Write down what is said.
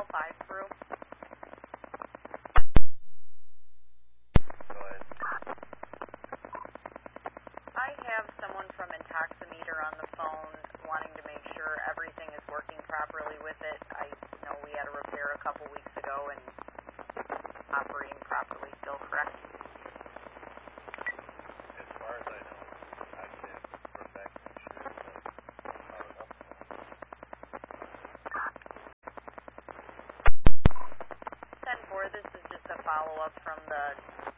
Channel 5 through? Go ahead. I have someone from Intoximeter on the phone wanting to make sure everything is working properly with it. I know we had a repair a couple weeks ago and operating properly still, correct? As far as I know, I can't run back and make sure it's powered up. 10-4, this is just a follow-up from the